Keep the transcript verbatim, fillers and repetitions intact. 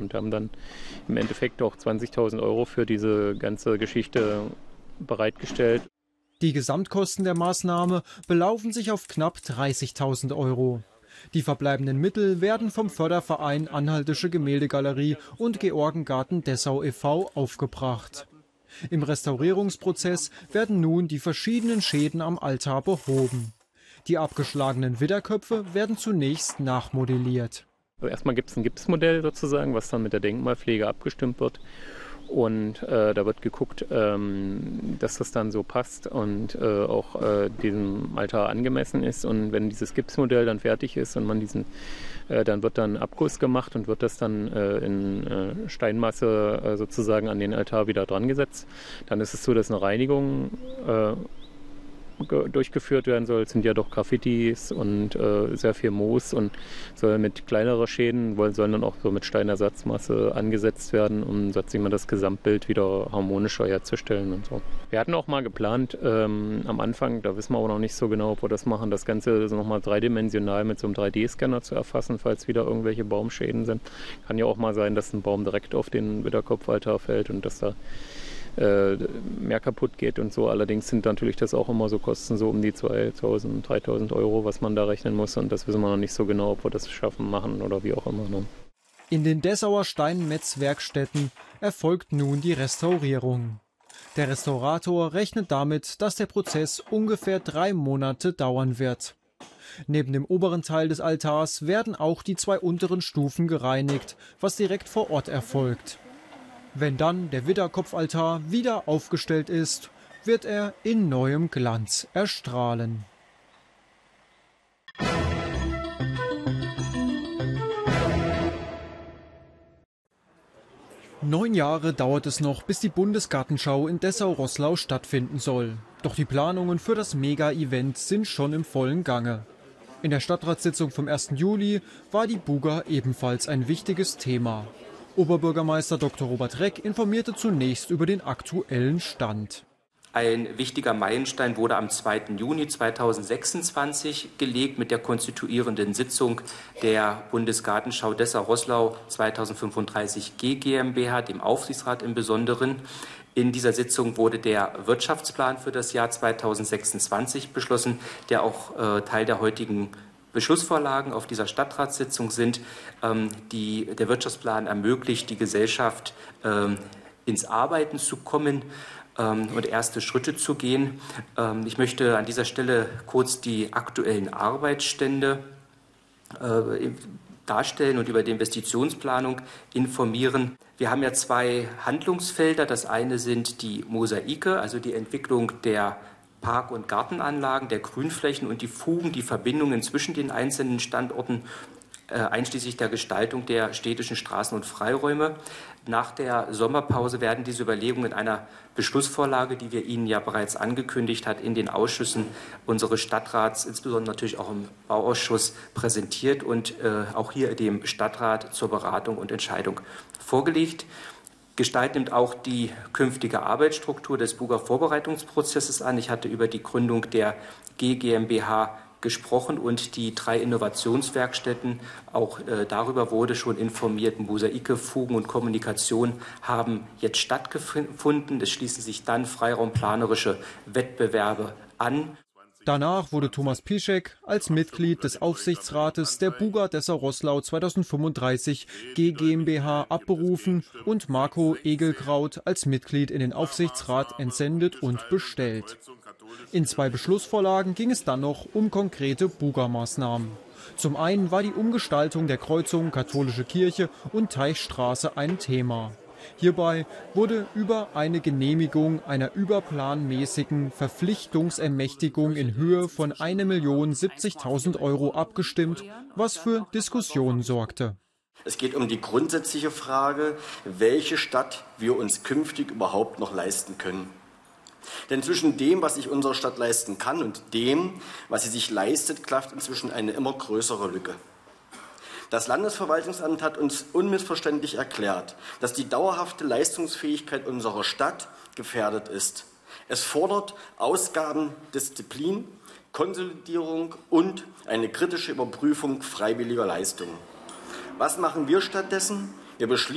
und haben dann im Endeffekt auch zwanzigtausend Euro für diese ganze Geschichte bereitgestellt. Die Gesamtkosten der Maßnahme belaufen sich auf knapp dreißigtausend Euro. Die verbleibenden Mittel werden vom Förderverein Anhaltische Gemäldegalerie und Georgengarten Dessau e V aufgebracht. Im Restaurierungsprozess werden nun die verschiedenen Schäden am Altar behoben. Die abgeschlagenen Widderköpfe werden zunächst nachmodelliert. Also erstmal gibt es ein Gipsmodell sozusagen, was dann mit der Denkmalpflege abgestimmt wird. Und äh, da wird geguckt, ähm, dass das dann so passt und äh, auch äh, diesem Altar angemessen ist. Und wenn dieses Gipsmodell dann fertig ist und man diesen, äh, dann wird dann Abguss gemacht und wird das dann äh, in äh, Steinmasse äh, sozusagen an den Altar wieder dran gesetzt. Dann ist es so, dass eine Reinigung äh, durchgeführt werden soll. Es sind ja doch Graffitis und äh, sehr viel Moos und soll mit kleineren Schäden sollen dann auch so mit Steinersatzmasse angesetzt werden, um sag ich mal, das Gesamtbild wieder harmonischer herzustellen und so. Wir hatten auch mal geplant, ähm, am Anfang, da wissen wir aber noch nicht so genau, ob wir das machen, das Ganze nochmal dreidimensional mit so einem drei D Scanner zu erfassen, falls wieder irgendwelche Baumschäden sind. Kann ja auch mal sein, dass ein Baum direkt auf den Widderkopfaltar fällt und dass da mehr kaputt geht und so. Allerdings sind natürlich das auch immer so Kosten so um die zweitausend, dreitausend Euro, was man da rechnen muss. Und das wissen wir noch nicht so genau, ob wir das schaffen, machen oder wie auch immer. Ne? In den Dessauer Steinmetzwerkstätten erfolgt nun die Restaurierung. Der Restaurator rechnet damit, dass der Prozess ungefähr drei Monate dauern wird. Neben dem oberen Teil des Altars werden auch die zwei unteren Stufen gereinigt, was direkt vor Ort erfolgt. Wenn dann der Widderkopfaltar wieder aufgestellt ist, wird er in neuem Glanz erstrahlen. Neun Jahre dauert es noch, bis die Bundesgartenschau in Dessau-Roßlau stattfinden soll. Doch die Planungen für das Mega-Event sind schon im vollen Gange. In der Stadtratssitzung vom ersten Juli war die Buga ebenfalls ein wichtiges Thema. Oberbürgermeister Doktor Robert Reck informierte zunächst über den aktuellen Stand. Ein wichtiger Meilenstein wurde am zweiten Juni zweitausendsechsundzwanzig gelegt mit der konstituierenden Sitzung der Bundesgartenschau Dessau-Roßlau zweitausendfünfunddreißig G GmbH, dem Aufsichtsrat im Besonderen. In dieser Sitzung wurde der Wirtschaftsplan für das Jahr zweitausendsechsundzwanzig beschlossen, der auch äh, Teil der heutigen Beschlussvorlagen auf dieser Stadtratssitzung sind. Ähm, die, der Wirtschaftsplan ermöglicht die Gesellschaft, ähm, ins Arbeiten zu kommen ähm, und erste Schritte zu gehen. Ähm, ich möchte an dieser Stelle kurz die aktuellen Arbeitsstände äh, darstellen und über die Investitionsplanung informieren. Wir haben ja zwei Handlungsfelder. Das eine sind die Mosaike, also die Entwicklung der Park- und Gartenanlagen, der Grünflächen und die Fugen, die Verbindungen zwischen den einzelnen Standorten, äh, einschließlich der Gestaltung der städtischen Straßen und Freiräume. Nach der Sommerpause werden diese Überlegungen in einer Beschlussvorlage, die wir Ihnen ja bereits angekündigt hat, in den Ausschüssen unseres Stadtrats, insbesondere natürlich auch im Bauausschuss, präsentiert und äh, auch hier dem Stadtrat zur Beratung und Entscheidung vorgelegt. Gestalt nimmt auch die künftige Arbeitsstruktur des Buga Vorbereitungsprozesses an. Ich hatte über die Gründung der G GmbH gesprochen und die drei Innovationswerkstätten. Auch äh, darüber wurde schon informiert. Mosaike, Fugen und Kommunikation haben jetzt stattgefunden. Es schließen sich dann freiraumplanerische Wettbewerbe an. Danach wurde Thomas Piszek als Mitglied des Aufsichtsrates der Buga Dessau-Roßlau zweitausendfünfunddreißig G GmbH abberufen und Marco Egelkraut als Mitglied in den Aufsichtsrat entsendet und bestellt. In zwei Beschlussvorlagen ging es dann noch um konkrete Buga-Maßnahmen. Zum einen war die Umgestaltung der Kreuzung Katholische Kirche und Teichstraße ein Thema. Hierbei wurde über eine Genehmigung einer überplanmäßigen Verpflichtungsermächtigung in Höhe von eine Million siebzigtausend Euro abgestimmt, was für Diskussionen sorgte. Es geht um die grundsätzliche Frage, welche Stadt wir uns künftig überhaupt noch leisten können. Denn zwischen dem, was sich unsere Stadt leisten kann, und dem, was sie sich leistet, klafft inzwischen eine immer größere Lücke. Das Landesverwaltungsamt hat uns unmissverständlich erklärt, dass die dauerhafte Leistungsfähigkeit unserer Stadt gefährdet ist. Es fordert Ausgabendisziplin, Konsolidierung und eine kritische Überprüfung freiwilliger Leistungen. Was machen wir stattdessen? Wir beschließen